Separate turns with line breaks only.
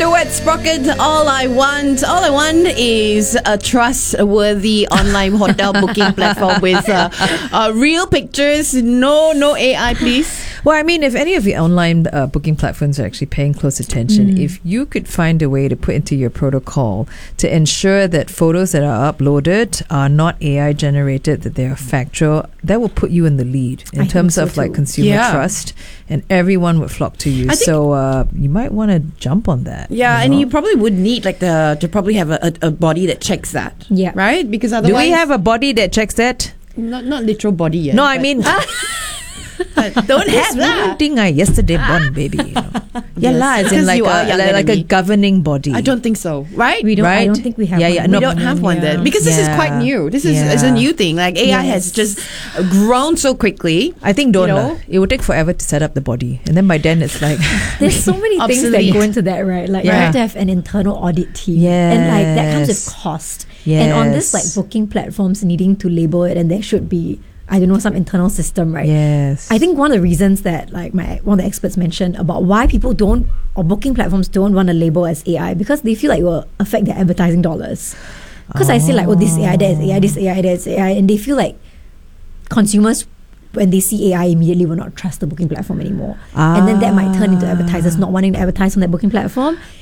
Stuart Sprocket, all I want is a trustworthy online hotel booking platform with real pictures, no AI, please.
Well, I mean, if any of the online booking platforms are actually paying close attention, if you could find a way to put into your protocol to ensure that photos that are uploaded are not AI generated, that they are factual, that will put you in the lead in terms of like consumer trust, and everyone would flock to you. So you might want to jump on that.
Yeah, and you probably would need like to probably have a body that checks that.
Yeah.
Right? Because otherwise,
do we have a body that checks that?
Not literal body yet.
No, I mean.
Don't have that.
One thing I yesterday born, baby. You know.
Yes,
as in like a governing body.
I don't think so, right?
We don't.
Right?
I don't think we have.
Yeah,
one.
yeah.
We
No,
don't have one then, because this is quite new. This is a new thing. Like AI has just grown so quickly.
I think don't.
You know?
It would take forever to set up the body, and then by then it's like
There's so many things that
Obsolete.
go into that, right? Like you have to have an internal audit team, and like that comes with cost. And on this like booking platforms needing to label it, and there should be, I don't know, some internal system, right?
Yes.
I think one of the reasons that like one of the experts mentioned about why people don't, or booking platforms don't want to label as AI, because they feel like it will affect their advertising dollars. Because I say like, oh, this AI, that is AI, this AI, that is AI, and they feel like consumers, when they see AI, immediately will not trust the booking platform anymore. And then that might turn into advertisers not wanting to advertise on that booking platform.